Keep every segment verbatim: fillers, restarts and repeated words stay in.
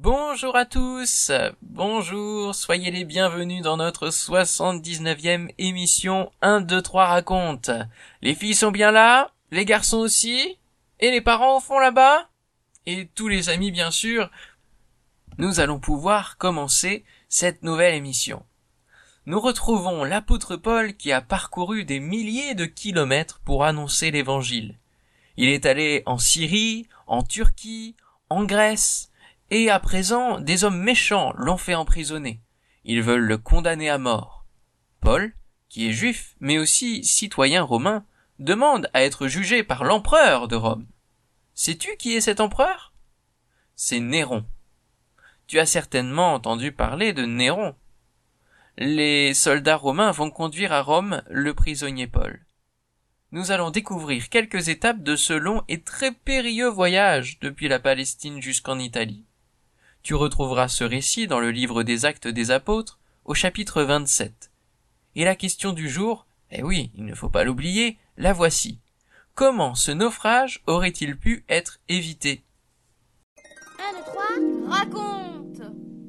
Bonjour à tous, bonjour, soyez les bienvenus dans notre soixante-dix-neuvième émission un, deux, trois raconte. Les filles sont bien là, les garçons aussi, et les parents au fond là-bas, et tous les amis bien sûr. Nous allons pouvoir commencer cette nouvelle émission. Nous retrouvons l'apôtre Paul qui a parcouru des milliers de kilomètres pour annoncer l'évangile. Il est allé en Syrie, en Turquie, en Grèce, et à présent, des hommes méchants l'ont fait emprisonner. Ils veulent le condamner à mort. Paul, qui est juif, mais aussi citoyen romain, demande à être jugé par l'empereur de Rome. Sais-tu qui est cet empereur? C'est Néron. Tu as certainement entendu parler de Néron. Les soldats romains vont conduire à Rome le prisonnier Paul. Nous allons découvrir quelques étapes de ce long et très périlleux voyage depuis la Palestine jusqu'en Italie. Tu retrouveras ce récit dans le livre des Actes des Apôtres, au chapitre vingt-sept. Et la question du jour, eh oui, il ne faut pas l'oublier, la voici. Comment ce naufrage aurait-il pu être évité? un, deux, trois, raconte!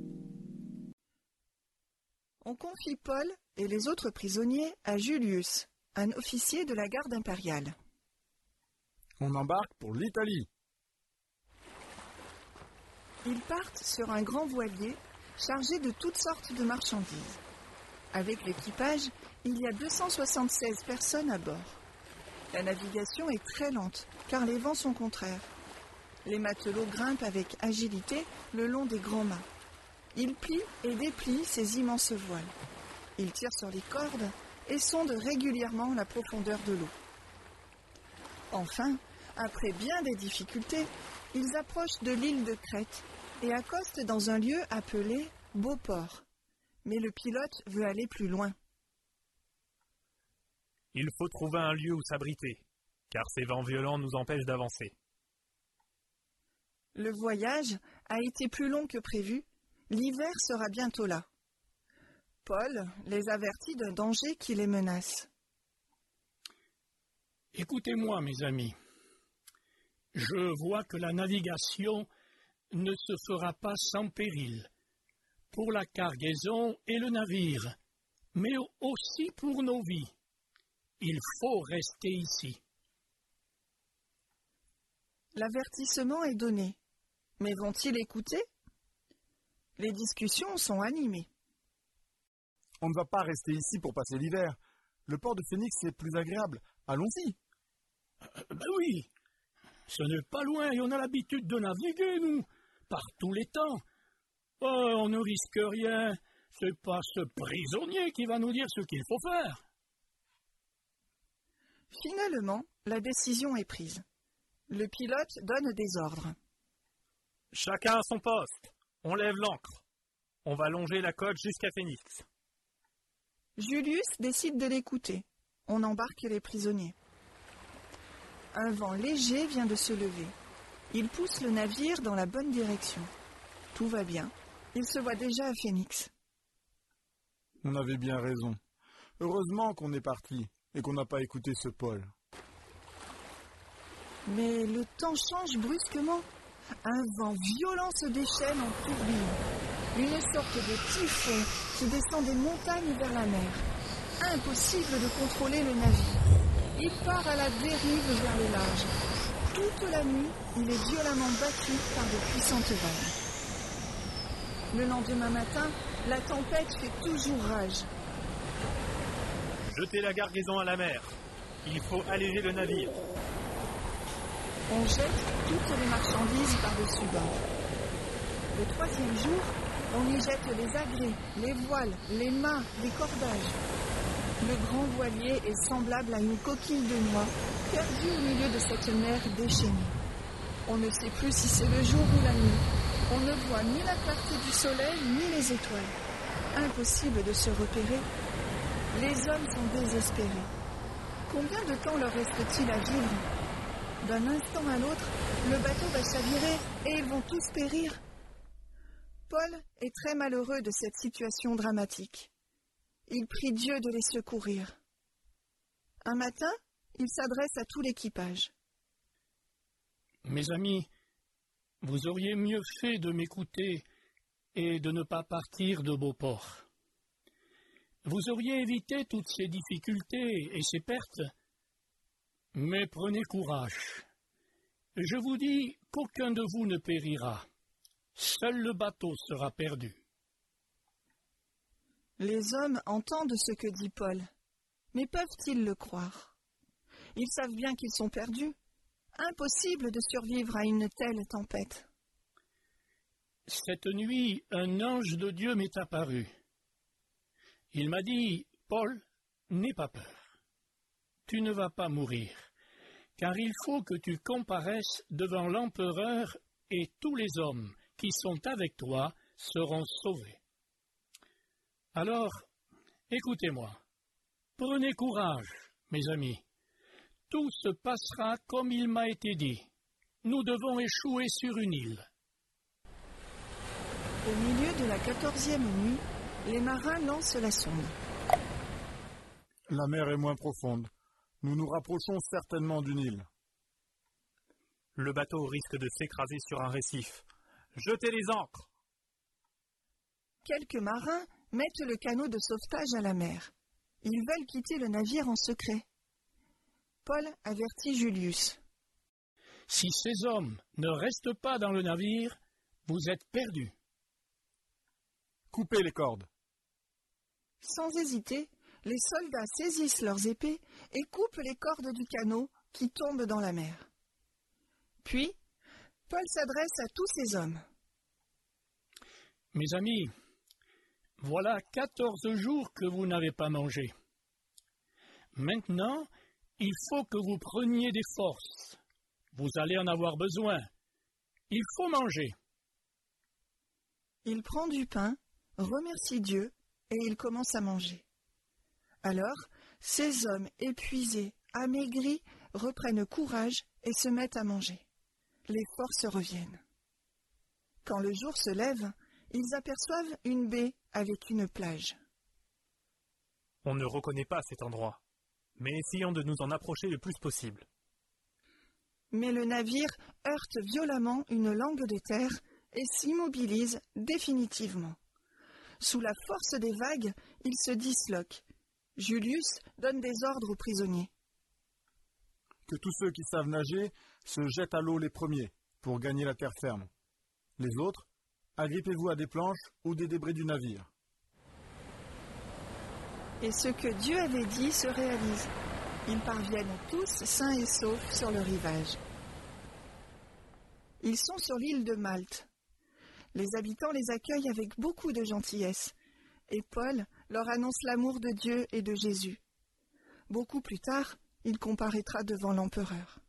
On confie Paul et les autres prisonniers à Julius, un officier de la garde impériale. On embarque pour l'Italie. Ils partent sur un grand voilier chargé de toutes sortes de marchandises. Avec l'équipage, il y a deux cent soixante-seize personnes à bord. La navigation est très lente, car les vents sont contraires. Les matelots grimpent avec agilité le long des grands mâts. Ils plient et déplient ces immenses voiles. Ils tirent sur les cordes et sondent régulièrement la profondeur de l'eau. Enfin, après bien des difficultés, ils approchent de l'île de Crète et accostent dans un lieu appelé Beauport. Mais le pilote veut aller plus loin. Il faut trouver un lieu où s'abriter, car ces vents violents nous empêchent d'avancer. Le voyage a été plus long que prévu. L'hiver sera bientôt là. Paul les avertit d'un danger qui les menace. Écoutez-moi, mes amis. Je vois que la navigation ne se fera pas sans péril, pour la cargaison et le navire, mais aussi pour nos vies. Il faut rester ici. L'avertissement est donné, mais vont-ils écouter? Les discussions sont animées. On ne va pas rester ici pour passer l'hiver. Le port de Phoenix est plus agréable. Allons-y. Euh, ben oui, ce n'est pas loin et on a l'habitude de naviguer, nous, par tous les temps. Oh, on ne risque rien. C'est pas ce prisonnier qui va nous dire ce qu'il faut faire. Finalement, la décision est prise. Le pilote donne des ordres. Chacun à son poste. On lève l'ancre. On va longer la côte jusqu'à Phoenix. Julius décide de l'écouter. On embarque les prisonniers. Un vent léger vient de se lever. Il pousse le navire dans la bonne direction. Tout va bien. Il se voit déjà à Phoenix. On avait bien raison. Heureusement qu'on est parti et qu'on n'a pas écouté ce Paul. Mais le temps change brusquement. Un vent violent se déchaîne en tourbillon. Une sorte de typhon qui descend des montagnes vers la mer. Impossible de contrôler le navire. Il part à la dérive vers le large. Toute la nuit, il est violemment battu par de puissantes vagues. Le lendemain matin, la tempête fait toujours rage. Jetez la cargaison à la mer. Il faut alléger le navire. On jette toutes les marchandises par-dessus bord. Le troisième jour, on y jette les agrès, les voiles, les mâts, les cordages. Le grand voilier est semblable à une coquille de noix, perdue au milieu de cette mer déchaînée. On ne sait plus si c'est le jour ou la nuit. On ne voit ni la clarté du soleil, ni les étoiles. Impossible de se repérer. Les hommes sont désespérés. Combien de temps leur reste-t-il à vivre? D'un instant à l'autre, le bateau va chavirer et ils vont tous périr. Paul est très malheureux de cette situation dramatique. Il prie Dieu de les secourir. Un matin, il s'adresse à tout l'équipage. Mes amis, vous auriez mieux fait de m'écouter et de ne pas partir de Beauport. Vous auriez évité toutes ces difficultés et ces pertes, mais prenez courage. Je vous dis qu'aucun de vous ne périra. Seul le bateau sera perdu. Les hommes entendent ce que dit Paul, mais peuvent-ils le croire? Ils savent bien qu'ils sont perdus. Impossible de survivre à une telle tempête. Cette nuit, un ange de Dieu m'est apparu. Il m'a dit, « Paul, n'aie pas peur. Tu ne vas pas mourir, car il faut que tu comparaisses devant l'empereur et tous les hommes qui sont avec toi seront sauvés. Alors, écoutez-moi, prenez courage, mes amis. Tout se passera comme il m'a été dit. Nous devons échouer sur une île. » Au milieu de la quatorzième nuit, les marins lancent la sonde. La mer est moins profonde. Nous nous rapprochons certainement d'une île. Le bateau risque de s'écraser sur un récif. Jetez les ancres! Quelques marins mettent le canot de sauvetage à la mer. Ils veulent quitter le navire en secret. Paul avertit Julius. « Si ces hommes ne restent pas dans le navire, vous êtes perdus. » Coupez les cordes. Sans hésiter, les soldats saisissent leurs épées et coupent les cordes du canot qui tombe dans la mer. Puis, Paul s'adresse à tous ces hommes. « Mes amis, voilà quatorze jours que vous n'avez pas mangé. Maintenant, il faut que vous preniez des forces. Vous allez en avoir besoin. Il faut manger. » Il prend du pain, remercie Dieu, et il commence à manger. Alors, ces hommes épuisés, amaigris, reprennent courage et se mettent à manger. Les forces reviennent. Quand le jour se lève, ils aperçoivent une baie avec une plage. On ne reconnaît pas cet endroit, mais essayons de nous en approcher le plus possible. Mais le navire heurte violemment une langue de terre et s'immobilise définitivement. Sous la force des vagues, il se disloque. Julius donne des ordres aux prisonniers. Que tous ceux qui savent nager se jettent à l'eau les premiers pour gagner la terre ferme. Les autres, agrippez-vous à des planches ou des débris du navire. Et ce que Dieu avait dit se réalise. Ils parviennent tous sains et saufs sur le rivage. Ils sont sur l'île de Malte. Les habitants les accueillent avec beaucoup de gentillesse, et Paul leur annonce l'amour de Dieu et de Jésus. Beaucoup plus tard, il comparaîtra devant l'empereur.